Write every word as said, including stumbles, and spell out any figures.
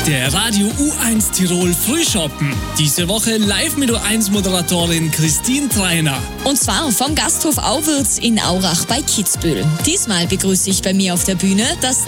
Der Radio U eins Tirol Frühschoppen. Diese Woche live mit U eins Moderatorin Christine Treiner. Und zwar vom Gasthof Auwirts in Aurach bei Kitzbühel. Diesmal begrüße ich bei mir auf der Bühne das